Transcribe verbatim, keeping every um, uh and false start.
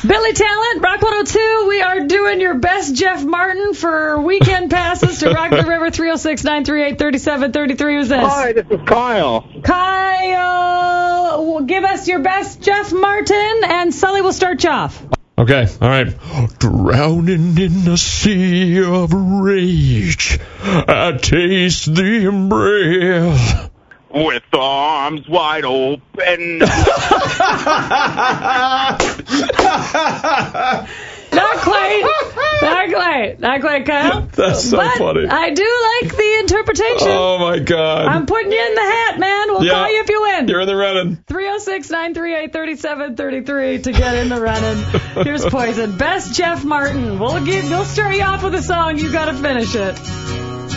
Billy Talent, Rock one oh two, we are doing your best Jeff Martin for weekend passes to Rock the River. Three oh six, nine three eight, three seven three three. Who's this? Hi, this is Kyle. Kyle, give us your best Jeff Martin, and Sully will start you off. Okay, all right. Drowning in a sea of rage, I taste the embrace. With arms wide open. Not quite. Not quite. Not quite, Kyle. That's so but funny. I do like the interpretation. Oh, my God. I'm putting you in the hat, man. We'll Yeah, call you if you win. You're in the running. three oh six, nine three eight, three seven three three to get in the running. Here's Poison. Best Jeff Martin. We'll, give, we'll start you off with a song. You got to finish it.